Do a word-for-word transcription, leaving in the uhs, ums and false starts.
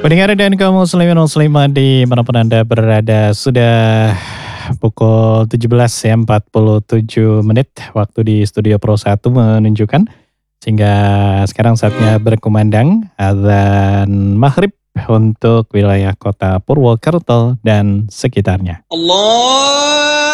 Pendengar dan kaum muslimin muslimat di manapun Anda berada, sudah pukul tujuh belas ya, empat puluh tujuh menit waktu di Studio Pro satu menunjukkan. Sehingga sekarang saatnya berkumandang adzan maghrib untuk wilayah kota Purwokerto dan sekitarnya. Allah